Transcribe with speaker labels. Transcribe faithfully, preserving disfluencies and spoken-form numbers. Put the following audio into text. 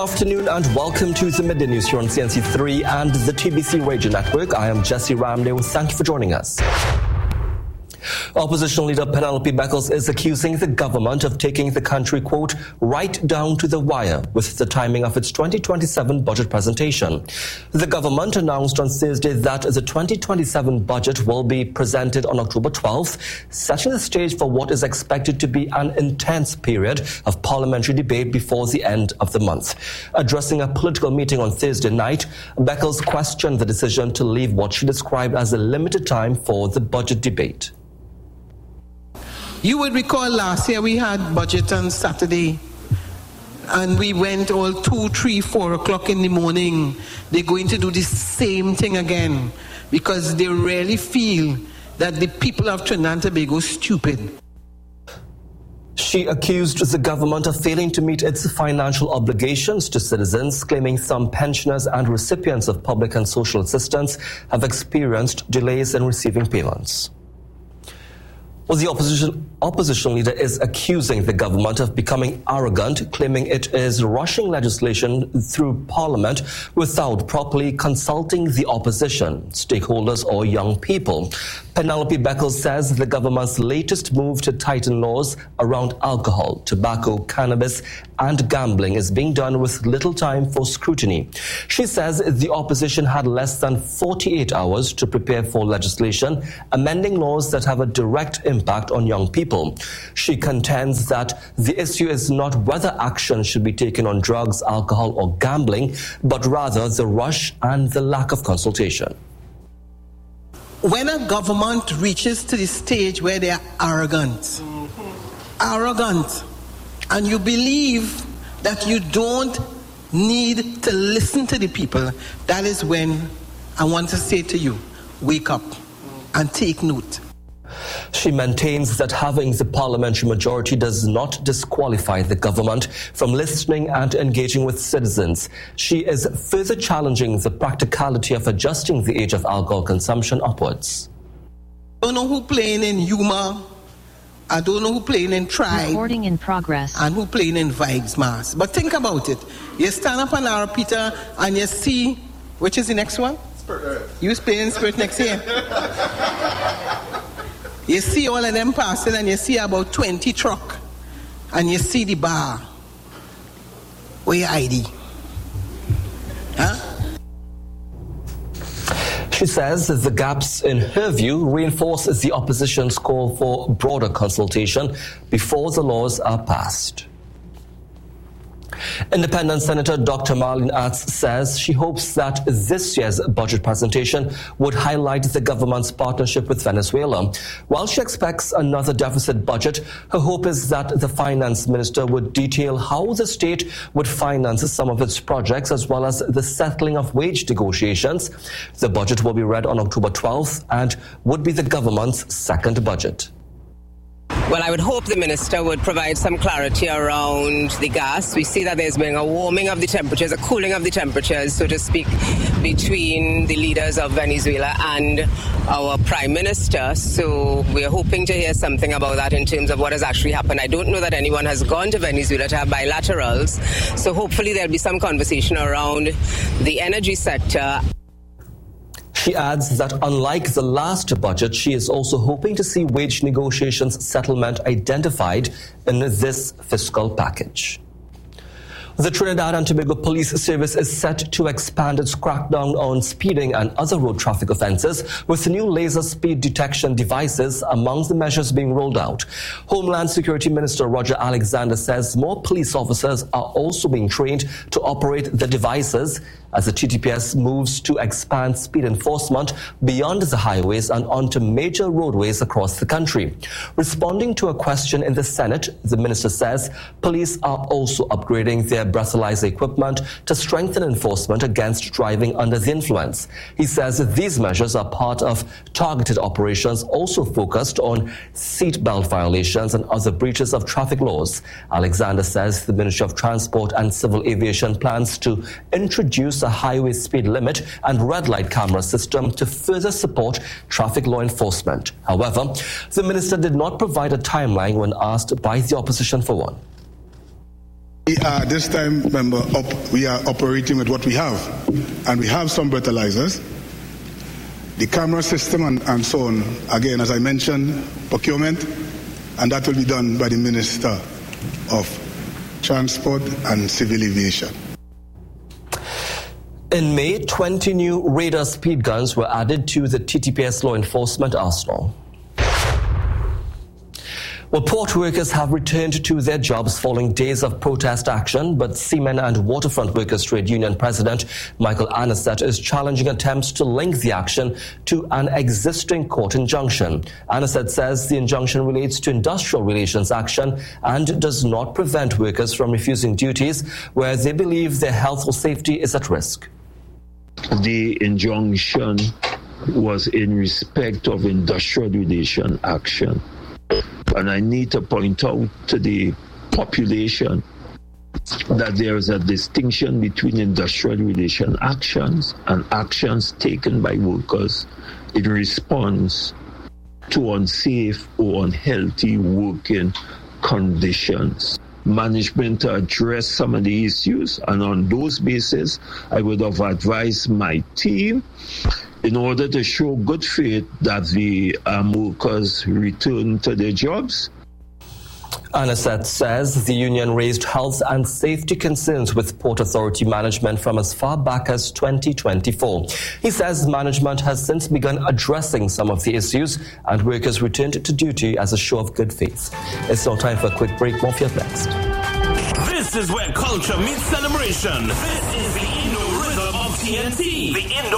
Speaker 1: afternoon and welcome to the Midday News here on C N C three and the T B C Radio Network. I am Jesse Ramdale. Thank you for joining us. Opposition leader Penelope Beckles is accusing the government of taking the country, quote, right down to the wire with the timing of its twenty twenty-seven budget presentation. The government announced on Thursday that the twenty twenty-seven budget will be presented on October twelfth, setting the stage for what is expected to be an intense period of parliamentary debate before the end of the month. Addressing a political meeting on Thursday night, Beckles questioned the decision to leave what she described as a limited time for the budget debate.
Speaker 2: You would recall last year we had budget on Saturday and we went all two, three, four o'clock in the morning. They're going to do the same thing again because they really feel that the people of Trinidad and Tobago are stupid.
Speaker 1: She accused the government of failing to meet its financial obligations to citizens, claiming some pensioners and recipients of public and social assistance have experienced delays in receiving payments. Well, the opposition, opposition leader is accusing the government of becoming arrogant, claiming it is rushing legislation through Parliament without properly consulting the opposition, stakeholders or young people. Penelope Beckles says the government's latest move to tighten laws around alcohol, tobacco, cannabis and gambling is being done with little time for scrutiny. She says the opposition had less than forty-eight hours to prepare for legislation, amending laws that have a direct impact impact on young people. She contends that the issue is not whether action should be taken on drugs, alcohol or gambling, but rather the rush and the lack of consultation.
Speaker 2: When a government reaches to the stage where they are arrogant, mm-hmm. arrogant, and you believe that you don't need to listen to the people, that is when I want to say to you, wake up and take note.
Speaker 1: She maintains that having the parliamentary majority does not disqualify the government from listening and engaging with citizens. She is further challenging the practicality of adjusting the age of alcohol consumption upwards.
Speaker 2: I don't know who playing in Yuma. I don't know who playing in Tribe.
Speaker 3: Recording in progress.
Speaker 2: And who playing in Vibes Mass. But think about it. You stand up on our Peter and you see, which is the next one? Spirit. You playing Spirit next year. You see all of them passing and you see about twenty truck and you see the bar. Where your I D? Huh?
Speaker 1: She says that the gaps, in her view, reinforce the opposition's call for broader consultation before the laws are passed. Independent Senator Doctor Marlene Arts says she hopes that this year's budget presentation would highlight the government's partnership with Venezuela. While she expects another deficit budget, her hope is that the finance minister would detail how the state would finance some of its projects as well as the settling of wage negotiations. The budget will be read on October twelfth and would be the government's second budget.
Speaker 4: Well, I would hope the minister would provide some clarity around the gas. We see that there's been a warming of the temperatures, a cooling of the temperatures, so to speak, between the leaders of Venezuela and our prime minister. So we're hoping to hear something about that in terms of what has actually happened. I don't know that anyone has gone to Venezuela to have bilaterals. So hopefully there'll be some conversation around the energy sector.
Speaker 1: She adds that unlike the last budget, she is also hoping to see wage negotiations settlement identified in this fiscal package. The Trinidad and Tobago Police Service is set to expand its crackdown on speeding and other road traffic offences with new laser speed detection devices among the measures being rolled out. Homeland Security Minister Roger Alexander says more police officers are also being trained to operate the devices as the T T P S moves to expand speed enforcement beyond the highways and onto major roadways across the country. Responding to a question in the Senate, the minister says police are also upgrading their breathalyzer equipment to strengthen enforcement against driving under the influence. He says that these measures are part of targeted operations also focused on seatbelt violations and other breaches of traffic laws. Alexander says the Ministry of Transport and Civil Aviation plans to introduce a highway speed limit and red light camera system to further support traffic law enforcement. However, the minister did not provide a timeline when asked by the opposition for one.
Speaker 3: We are this time, remember, up, we are operating with what we have, and we have some breathalyzers, the camera system, and, and so on. Again, as I mentioned, procurement, and that will be done by the Minister of Transport and Civil Aviation.
Speaker 1: In May, twenty new radar speed guns were added to the T T P S law enforcement arsenal. Well, port workers have returned to their jobs following days of protest action, but Seamen and Waterfront Workers Trade Union President Michael Aniset is challenging attempts to link the action to an existing court injunction. Aniset says the injunction relates to industrial relations action and does not prevent workers from refusing duties where they believe their health or safety is at risk.
Speaker 5: The injunction was in respect of industrial relation action. And I need to point out to the population that there is a distinction between industrial relation actions and actions taken by workers in response to unsafe or unhealthy working conditions. Management to address some of the issues, and on those basis, I would have advised my team in order to show good faith that the um, workers return to their jobs.
Speaker 1: Aniset says the union raised health and safety concerns with Port Authority management from as far back as twenty twenty-four. He says management has since begun addressing some of the issues and workers returned to duty as a show of good faith. It's now time for a quick break. More for you next.
Speaker 6: This is where culture meets celebration. This is the Indo Rhythm of T N T. The Indo